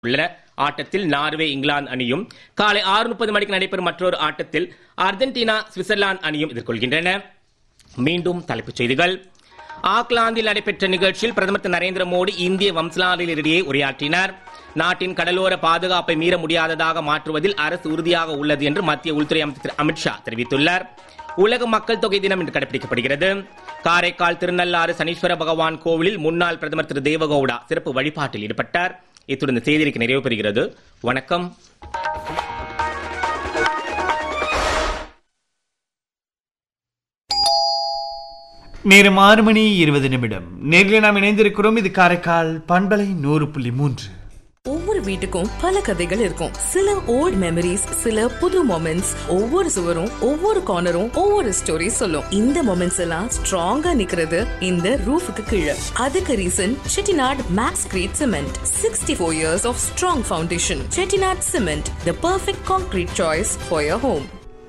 உள்ளன. ஆட்டத்தில் நார்வே இங்கிலாந்து அணியும், காலை 6:30 மணிக்கு நடைபெறும் மற்றொரு ஆட்டத்தில் அர்ஜென்டினா சுவிட்சர்லாந்து அணியும் எதிர்கொள்கின்றன. மீண்டும் தலைப்புச் செய்திகள். ஆக்லாந்தில் நடைபெற்ற நிகழ்ச்சியில் பிரதமர் திரு நரேந்திர மோடி இந்திய வம்சாவளியிடையே உரையாற்றினார். நாட்டின் கடலோர பாதுகாப்பை மீற முடியாததாக மாற்றுவதில் அரசு உறுதியாக உள்ளது என்று மத்திய உள்துறை அமைச்சர் திரு அமித்ஷா தெரிவித்துள்ளார். உலக மக்கள் தொகை தினம் இன்று கடைபிடிக்கப்படுகிறது. காரைக்கால் திருநள்ளாறு சனீஸ்வர பகவான் கோவிலில் முன்னாள் பிரதமர் திரு தேவகவுடா சிறப்பு வழிபாட்டில் ஈடுபட்டார். இத்துடன் இந்த செய்திக்கு நிறைவு பெறுகிறது. வணக்கம். நேரம் 6:20. நேரில் நாம் இணைந்திருக்கிறோம். இது காரைக்கால் பண்பலை 100.3. ஒவ்வொரு வீட்டுக்கும் பல கதைகள் இருக்கும். சில ஓல்ட் மெமரிஸ், சில புது மொமெண்ட்ஸ். ஒவ்வொரு சுவரும், ஒவ்வொரு கார்னரும் ஒவ்வொரு ஸ்டோரி சொல்லும். இந்த மொமெண்ட்ஸ் எல்லாம் ஸ்ட்ராங்கா நிக்கிறது இந்த ரூஃபுக்கு கீழே. அதுக்கு reason Chettinad maths great cement. 64 years of strong foundation. Chettinad cement, the perfect concrete choice for your home.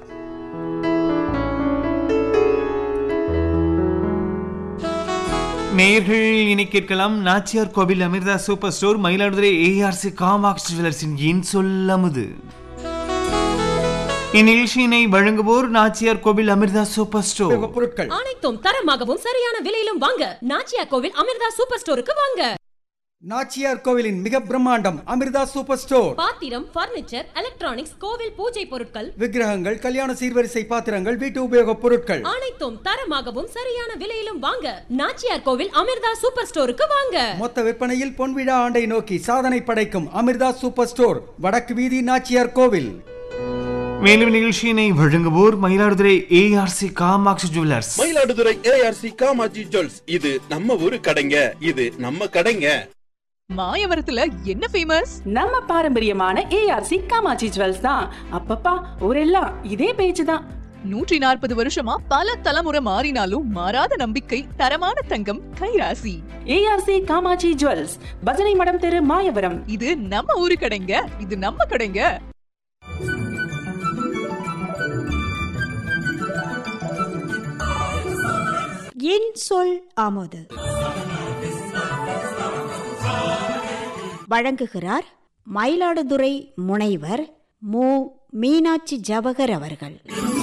நேயர்கள் இனி கேட்கலாம். நாச்சியார் கோவில் Amrita super store, Mayiladuthurai ARC Kamax ஜுவல்லர்ஸின் என் சொல்லமுது. இந்நிகழ்ச்சியினை வழங்குவோர் நாச்சியார் கோவில் அமிர்தா சூப்பர் ஸ்டோர். பொருட்கள் அனைத்தும் தரமாகவும் சரியான விலையிலும் வாங்க நாச்சியார் கோவில் அமிர்தா சூப்பர் ஸ்டோருக்கு வாங்க. நாச்சியார் கோவிலின் மிக பிரம்மாண்டம் அமிர்தா சூப்பர் ஸ்டோர். பாத்திரம், பர்னிச்சர், எலக்ட்ரானிக்ஸ், கோவில் பூஜை பொருட்கள், விக்கிரகங்கள், கல்யாண சீர்வரிசை பாத்திரங்கள், வீட்டு உபயோக பொருட்கள் அனைத்தும் தரமாகவும் சரியான விலையிலும் வாங்க நாச்சியார் கோவில் அமிர்தா சூப்பர் ஸ்டோருக்கு வாங்க. மொத்த விற்பனையில் பொன்விழா ஆண்டை நோக்கி சாதனை படைக்கும் அமிர்தா சூப்பர் ஸ்டோர், வடக்கு வீதி, நாச்சியார் கோவில். மேலும் நிகழ்ச்சியினை வழங்குவோர் Mayiladuthurai ARC Kamax jewellers. Mayiladuthurai ARC Kamakshi jewels, இது நம்ம ஊரு கடைங்க, இது நம்ம கடைங்க. மாயவரத்துல என்ன ஃபேமஸ்? நம்ம பாரம்பரியமான ஏஆர்சி காமாட்சி ஜுவல்ஸ் தான். அப்பப்பா ஊரெல்லாம் இதே பேச்சு தான். 140 வருஷமா பல தலைமுறை மாறினாலும் மாறாத நம்பிக்கை, தரமான தங்கம், கைராசி. ஏஆர்சி காமாட்சி ஜுவல்ஸ், பஜனை மடம் தெரு, மாயவரம். இது நம்ம ஊரு கடைங்க, இது நம்ம கடைங்க. என் சொல் ஆமோது வழங்குகிறார் மயிலாடுதுறை முனைவர் மு. மீனாட்சி ஜவஹர் அவர்கள்.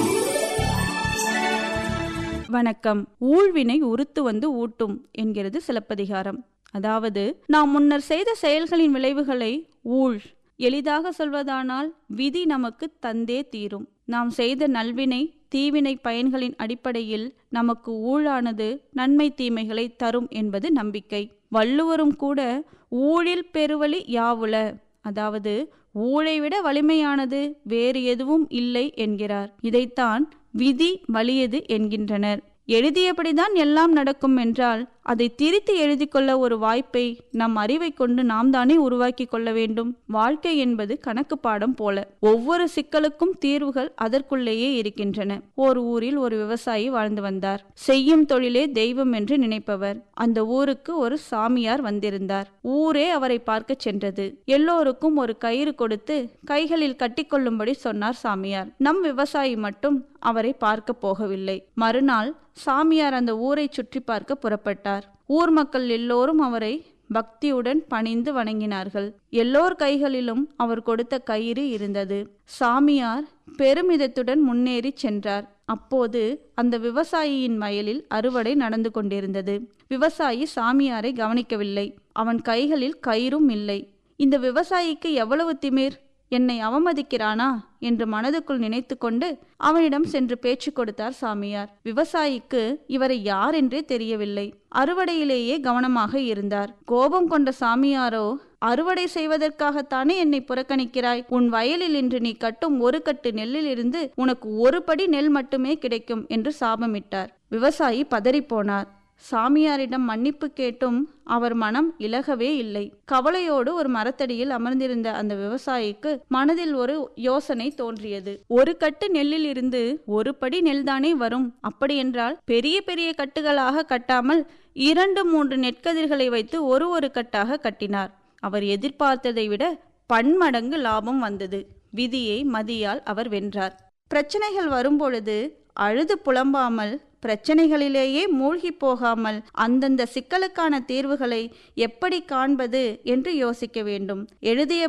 வணக்கம். ஊழ்வினை உறுத்து வந்து ஊட்டும் என்கிறது சிலப்பதிகாரம். அதாவது, நாம் முன்னர் செய்த செயல்களின் விளைவுகளை ஊழ் எளிதாக சொல்வதானால் விதி நமக்கு தந்தே தீரும். நாம் செய்த நல்வினை தீவினை பயன்களின் அடிப்படையில் நமக்கு ஊழானது நன்மை தீமைகளை தரும் என்பது நம்பிக்கை. வள்ளுவரும் கூட ஊழில் பெருவழி யாவுல, அதாவது ஊழை விட வலிமையானது வேறு எதுவும் இல்லை என்கிறார். இதைத்தான் விதி வலியது என்கின்றனர். எழுதியபடிதான் எல்லாம் நடக்கும் என்றால் அதை திரித்து எழுதி கொள்ள ஒரு வாய்ப்பை நம் அறிவை கொண்டு நாம் தானே உருவாக்கி கொள்ள வேண்டும். வாழ்க்கை என்பது கணக்கு பாடம் போல. ஒவ்வொரு சிக்கலுக்கும் தீர்வுகள் அதற்குள்ளேயே இருக்கின்றன. ஒரு ஊரில் ஒரு விவசாயி வாழ்ந்து வந்தார். செய்யும் தொழிலே தெய்வம் என்று நினைப்பவர். அந்த ஊருக்கு ஒரு சாமியார் வந்திருந்தார். ஊரே அவரை பார்க்க சென்றது. எல்லோருக்கும் ஒரு கயிறு கொடுத்து கைகளில் கட்டிக்கொள்ளும்படி சொன்னார் சாமியார். நம் விவசாயி மட்டும் அவரை பார்க்க போகவில்லை. மறுநாள் சாமியார் அந்த ஊரை சுற்றி பார்க்க புறப்பட்டார். ஊர் மக்கள் எல்லோரும் அவரை பக்தியுடன் பணிந்து வணங்கினார்கள். எல்லோர் கைகளிலும் அவர் கொடுத்த கயிறு இருந்தது. சாமியார் பெருமிதத்துடன் முன்னேறி சென்றார். அப்போது அந்த விவசாயியின் வயலில் அறுவடை நடந்து கொண்டிருந்தது. விவசாயி சாமியாரை கவனிக்கவில்லை. அவன் கைகளில் கயிறும் இல்லை. இந்த விவசாயிக்கு எவ்வளவு திமிர்! என்னை அவமதிக்கிறானா என்று மனதுக்குள் நினைத்து கொண்டு அவனிடம் சென்று பேச்சு கொடுத்தார் சாமியார். விவசாயிக்கு இவரை யார் என்றே தெரியவில்லை. அறுவடையிலேயே கவனமாக இருந்தார். கோபம் கொண்ட சாமியாரோ, அறுவடை செய்வதற்காகத்தானே என்னை புறக்கணிக்கிறாய்? உன் வயலில் இன்று நீ கட்டும் ஒரு கட்டு நெல்லில் இருந்து உனக்கு ஒரு படி நெல் மட்டுமே கிடைக்கும் என்று சாபமிட்டார். விவசாயி பதறிப்போனார். சாமியாரிடம் மன்னிப்பு கேட்டும் அவர் மனம் இலகவே இல்லை. கவலையோடு ஒரு மரத்தடியில் அமர்ந்திருந்த அந்த விவசாயிக்கு மனதில் ஒரு யோசனை தோன்றியது. ஒரு கட்டு நெல்லில் இருந்து ஒரு படி நெல்தானே வரும். அப்படியென்றால் பெரிய பெரிய கட்டுகளாக கட்டாமல் 2-3 நெற்கதிர்களை வைத்து ஒரு கட்டாக கட்டினார். அவர் எதிர்பார்த்ததை விட பன்மடங்கு லாபம் வந்தது. விதியை மதியால் அவர் வென்றார். பிரச்சனைகள் வரும்பொழுது அழுது புலம்பாமல் பிரச்சனைகளிலேயே மூழ்கி போகாமல் அந்தந்த சிக்கலுக்கான தீர்வுகளை எப்படி காண்பது என்று யோசிக்க வேண்டும். எழுதிய